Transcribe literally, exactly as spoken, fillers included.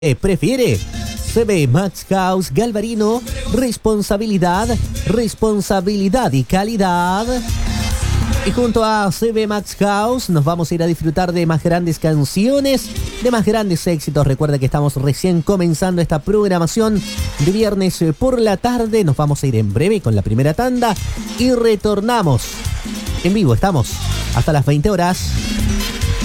Eh, prefiere C B Max House Galvarino, responsabilidad, responsabilidad y calidad. Y junto a C B Max House nos vamos a ir a disfrutar de más grandes canciones, de más grandes éxitos. Recuerda que estamos recién comenzando esta programación de viernes por la tarde. Nos vamos a ir en breve con la primera tanda y retornamos en vivo. Estamos hasta las veinte horas.